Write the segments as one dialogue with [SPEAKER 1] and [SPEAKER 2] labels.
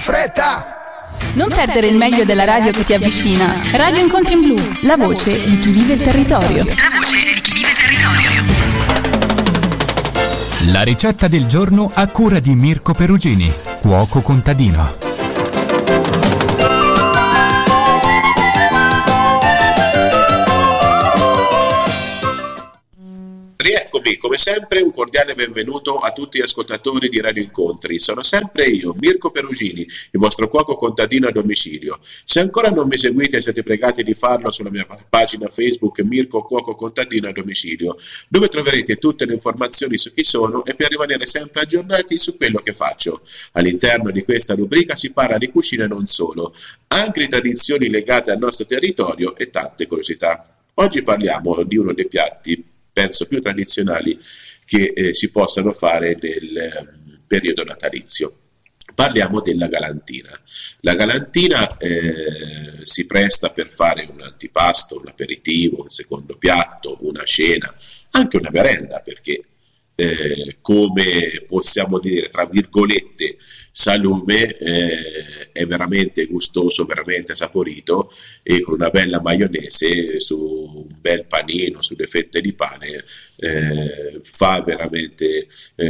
[SPEAKER 1] fretta!
[SPEAKER 2] Non perdere il meglio della radio che ti avvicina. Radio Incontri in Blu, la voce di chi vive il territorio.
[SPEAKER 3] La ricetta del giorno a cura di Mirko Perugini, cuoco contadino.
[SPEAKER 4] Rieccomi, come sempre, un cordiale benvenuto a tutti gli ascoltatori di Radio Incontri. Sono sempre io, Mirko Perugini, il vostro cuoco contadino a domicilio. Se ancora non mi seguite, siete pregati di farlo sulla mia pagina Facebook Mirko Cuoco Contadino a domicilio, dove troverete tutte le informazioni su chi sono e per rimanere sempre aggiornati su quello che faccio. All'interno di questa rubrica si parla di cucina e non solo, anche di tradizioni legate al nostro territorio e tante curiosità. Oggi parliamo di uno dei piatti penso più tradizionali che si possano fare nel periodo natalizio. Parliamo della galantina. La galantina si presta per fare un antipasto, un aperitivo, un secondo piatto, una cena, anche una merenda, perché come possiamo dire, tra virgolette, salume, è veramente gustoso, veramente saporito, e con una bella maionese su un bel panino, sulle fette di pane, fa veramente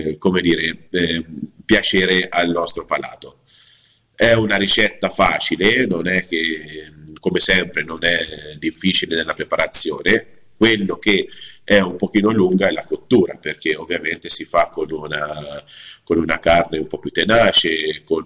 [SPEAKER 4] piacere al nostro palato. È una ricetta facile, non è che, come sempre, non è difficile nella preparazione. Quello che è un pochino lunga è la cottura, perché ovviamente si fa con una carne un po' più tenace, con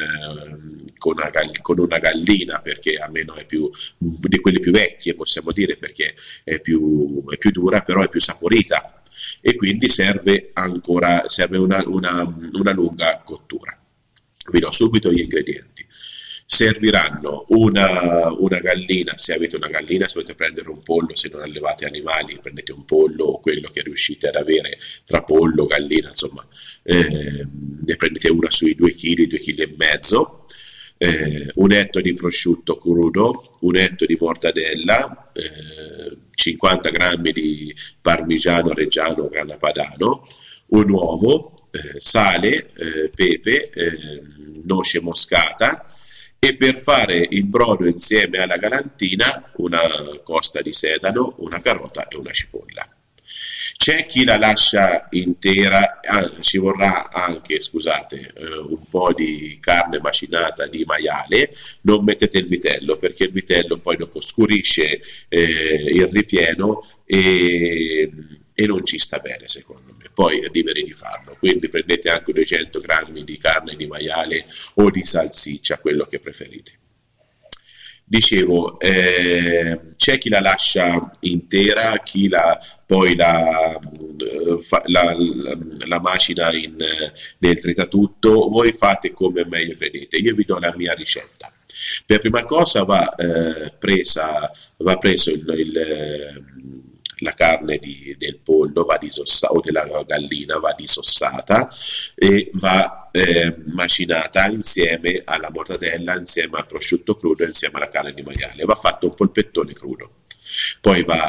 [SPEAKER 4] una gallina, perché almeno è più di quelle più vecchie, possiamo dire, perché è più dura, però è più saporita, e quindi serve una lunga cottura. Vi do subito gli ingredienti. Serviranno una gallina, se avete una gallina, se volete prendere un pollo, se non allevate animali prendete un pollo o quello che riuscite ad avere tra pollo, gallina, insomma, ne prendete una sui 2 kg, 2 kg e mezzo, un etto di prosciutto crudo, un etto di mortadella, 50 grammi di parmigiano reggiano o grana padano, un uovo, sale, pepe, noce moscata, e per fare il brodo insieme alla galantina una costa di sedano, una carota e una cipolla. C'è chi la lascia intera, ci vorrà anche, un po' di carne macinata di maiale. Non mettete il vitello, perché il vitello poi dopo scurisce il ripieno e non ci sta bene, secondo me. Poi liberi di farlo, quindi prendete anche 200 grammi di carne di maiale o di salsiccia, quello che preferite. Dicevo, c'è chi la lascia intera, chi poi la macina nel tritatutto. Voi fate come meglio credete. Io vi do la mia ricetta. Per prima cosa va preso la carne del pollo o della gallina va disossata e va macinata insieme alla mortadella, insieme al prosciutto crudo, insieme alla carne di maiale. Va fatto un polpettone crudo. Poi va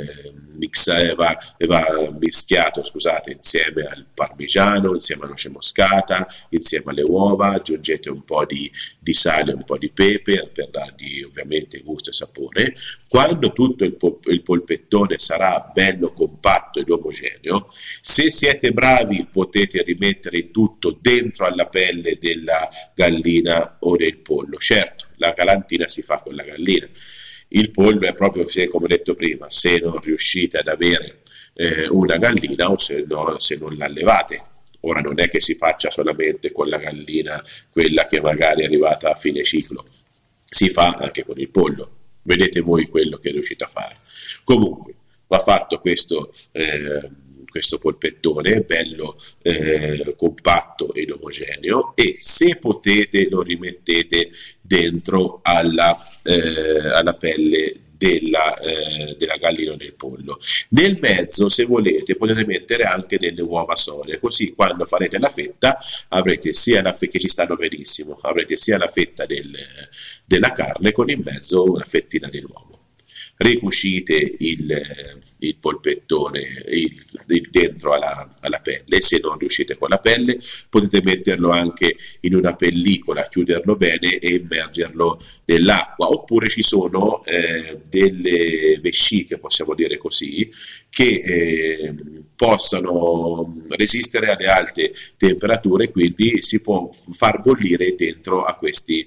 [SPEAKER 4] mischiato insieme al parmigiano, insieme alla noce moscata, insieme alle uova. Aggiungete un po' di sale, un po' di pepe per dargli ovviamente gusto e sapore. Quando tutto il polpettone sarà bello compatto ed omogeneo, se siete bravi potete rimettere tutto dentro alla pelle della gallina o del pollo. Certo, la galantina si fa con la gallina. Il pollo è proprio, come detto prima, se non riuscite ad avere una gallina o se non l'allevate. Ora non è che si faccia solamente con la gallina, quella che magari è arrivata a fine ciclo, si fa anche con il pollo. Vedete voi quello che riuscite a fare. Comunque va fatto questo polpettone bello compatto ed omogeneo, e se potete lo rimettete dentro alla pelle della gallina o del pollo. Nel mezzo, se volete, potete mettere anche delle uova sode, così quando farete la fetta avrete sia che ci stanno benissimo, avrete sia la fetta della carne con in mezzo una fettina dell'uovo. ricucite il polpettone dentro alla pelle. Se non riuscite con la pelle, potete metterlo anche in una pellicola, chiuderlo bene e immergerlo nell'acqua, oppure ci sono delle vesciche, possiamo dire così, che possono resistere alle alte temperature, quindi si può far bollire dentro a questi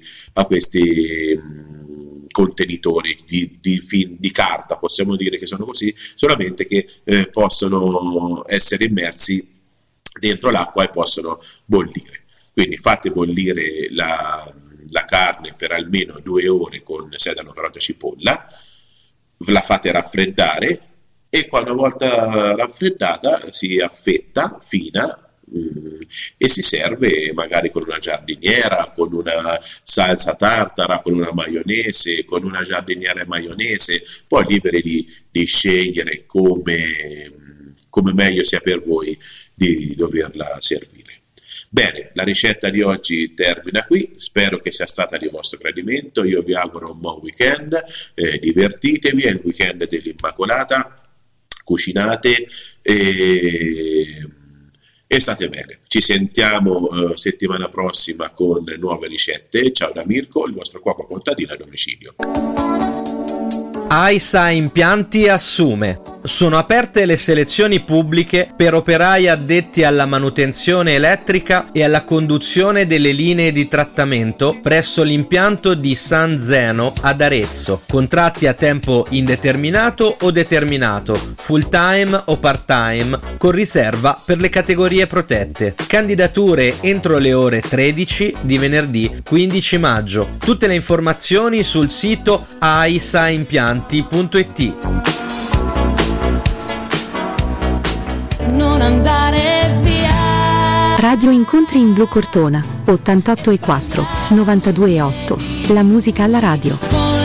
[SPEAKER 4] contenitori di carta, possiamo dire che sono così, solamente che possono essere immersi dentro l'acqua e possono bollire. Quindi fate bollire la carne per almeno 2 ore con sedano, carota e cipolla, la fate raffreddare e una volta raffreddata si affetta fina e si serve magari con una giardiniera, con una salsa tartara, con una maionese, con una giardiniera e maionese, poi liberi di scegliere come meglio sia per voi di doverla servire. Bene, la ricetta di oggi termina qui, spero che sia stata di vostro gradimento, io vi auguro un buon weekend, divertitevi, è il weekend dell'Immacolata, cucinate e state bene. Ci sentiamo settimana prossima con nuove ricette. Ciao da Mirko, il vostro cuoco contadino a domicilio.
[SPEAKER 1] AISA Impianti assume. Sono aperte le selezioni pubbliche per operai addetti alla manutenzione elettrica e alla conduzione delle linee di trattamento presso l'impianto di San Zeno ad Arezzo. Contratti a tempo indeterminato o determinato, full time o part time, con riserva per le categorie protette. Candidature entro le ore 13 di venerdì 15 maggio. Tutte le informazioni sul sito aisaimpianti.it.
[SPEAKER 5] Non andare via.
[SPEAKER 6] Radio Incontri in Blu Cortona 88.4 92.8. La musica alla radio.